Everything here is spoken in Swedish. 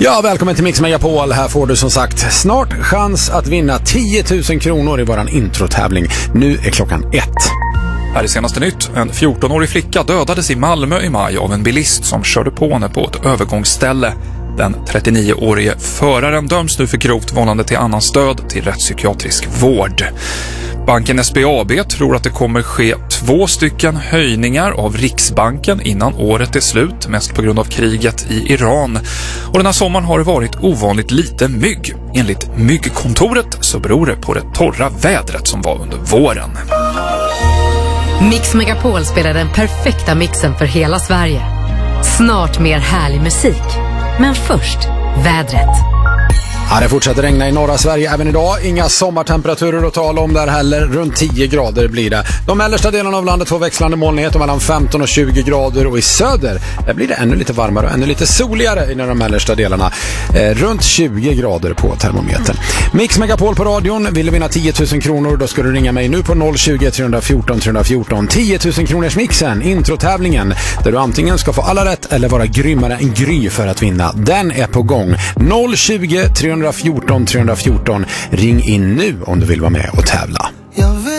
Ja, välkommen till Mix Megapol. Här får du som sagt snart chans att vinna 10 000 kronor i våran introtävling. Nu är klockan 1. Här är senaste nytt. En 14-årig flicka dödades i Malmö i maj av en bilist som körde på henne på ett övergångsställe. Den 39-årige föraren döms nu för grovt vållande till annans död till rättspsykiatrisk vård. Banken SBAB tror att det kommer ske 2 höjningar av Riksbanken innan året är slut, mest på grund av kriget i Iran. Och den här sommaren har det varit ovanligt lite mygg. Enligt myggkontoret så beror det på det torra vädret som var under våren. Mix Megapol spelar den perfekta mixen för hela Sverige. Snart mer härlig musik. Men först, vädret. Ja, det fortsätter regna i norra Sverige även idag. Inga sommartemperaturer att tala om där heller. Runt 10 grader blir det. De mellersta delarna av landet får växlande molnighet mellan 15 och 20 grader. Och i söder där blir det ännu lite varmare och ännu lite soligare i de mellersta delarna. Runt 20 grader på termometern. Mix Megapol på radion. Vill du vinna 10 000 kronor, då ska du ringa mig nu på 020 314 314. 10 000 kronors mixen, introtävlingen. Där du antingen ska få alla rätt eller vara grymmare än Gry för att vinna. Den är på gång. 020 314 314. Ring in nu om du vill vara med och tävla.